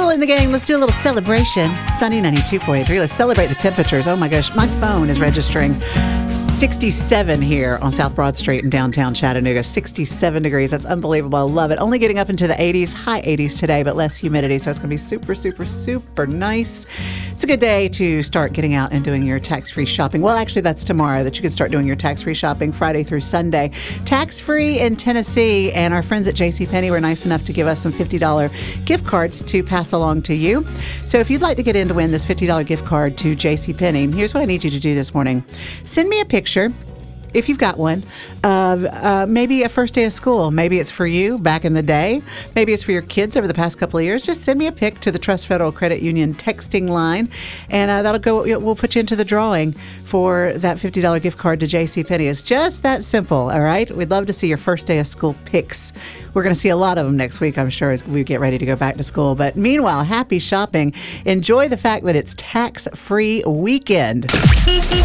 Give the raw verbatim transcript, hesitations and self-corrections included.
Cool in the gang. Let's do a little celebration. Sunny ninety-two point three. Let's celebrate the temperatures. Oh my gosh, my phone is registering sixty-seven here on South Broad Street in downtown Chattanooga. sixty-seven degrees. That's unbelievable. I love it. Only getting up into the eighties, high eighties today, but less humidity. So it's going to be super, super, super nice. It's a good day to start getting out and doing your tax-free shopping. Well, actually, that's tomorrow that you can start doing your tax-free shopping, Friday through Sunday. Tax-free in Tennessee, and our friends at JCPenney were nice enough to give us some fifty dollars gift cards to pass along to you. So if you'd like to get in to win this fifty dollars gift card to JCPenney, here's what I need you to do this morning. Send me a picture, if you've got one, of uh, maybe a first day of school. Maybe it's for you back in the day. Maybe it's for your kids over the past couple of years. Just send me a pic to the Trust Federal Credit Union texting line, and uh, that'll go. We'll put you into the drawing for that fifty dollars gift card to JCPenney. It's just that simple, all right? We'd love to see your first day of school pics. We're going to see a lot of them next week, I'm sure, as we get ready to go back to school. But meanwhile, happy shopping. Enjoy the fact that it's tax-free weekend.